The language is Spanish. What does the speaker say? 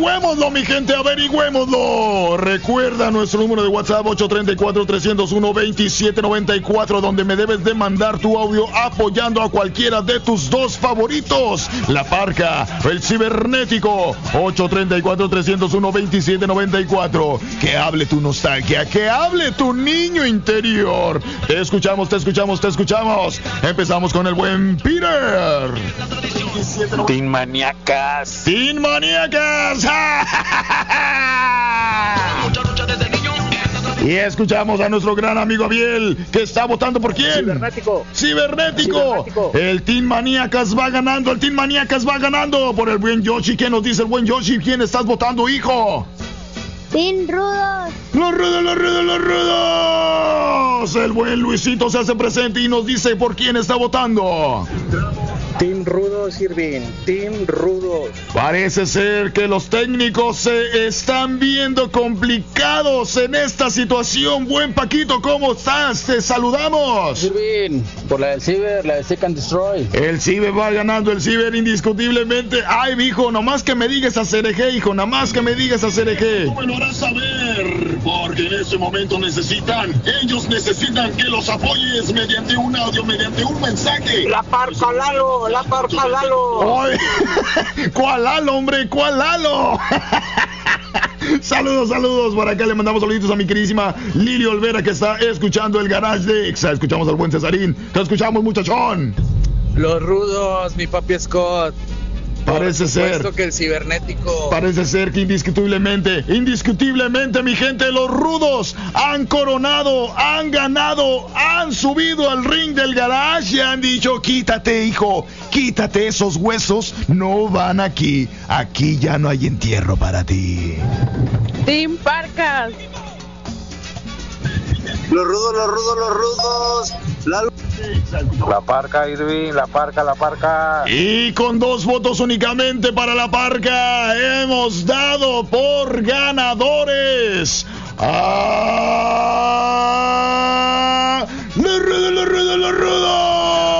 Averigüémoslo, mi gente, averigüémoslo. Recuerda nuestro número de WhatsApp 834-301-2794, donde me debes de mandar tu audio apoyando a cualquiera de tus dos favoritos, La Parca, el Cibernético. 834-301-2794. Que hable tu nostalgia, que hable tu niño interior. Te escuchamos, te escuchamos, te escuchamos. Empezamos con el buen Peter. Teen Maníacas. ¡Teen Maníacas! Y escuchamos a nuestro gran amigo Abiel, que está votando por quién. Cibernético. El Teen Maníacas va ganando, el Teen Maníacas va ganando por el buen Yoshi. ¿Qué nos dice el buen Yoshi? ¿Quién estás votando, hijo? Team Rudos. Los rudos. El buen Luisito se hace presente y nos dice por quién está votando. Team Rudos, Irving. Team Rudos. Parece ser que los técnicos se están viendo complicados en esta situación. Buen Paquito, ¿cómo estás? Te saludamos. Irving, por la del Ciber, la de Seek and Destroy. El Ciber va ganando, el Ciber indiscutiblemente. Ay, hijo, nomás que me digas hacer eje, hijo, nomás que me digas hacer eje. No me lo harás saber, porque en ese momento ellos necesitan que los apoyes mediante un audio, mediante un mensaje. La Parca Lalo. Ay, ¿cuál Lalo, hombre? ¿Cuál Lalo? Saludos, por acá le mandamos saluditos a mi queridísima Lili Olvera, que está escuchando el Garage de Exa. Escuchamos al buen Cesarín, te escuchamos, muchachón. Los rudos, mi papi Scott. Parece ser que el cibernético. Parece ser que indiscutiblemente, mi gente, los rudos han coronado, han ganado, han subido al ring del Garage y han dicho: quítate, hijo, quítate esos huesos, no van aquí. Aquí ya no hay entierro para ti. Team Parcas. Los rudos. La Parca, Irving, la Parca. Y con 2 votos únicamente para La Parca, hemos dado por ganadores a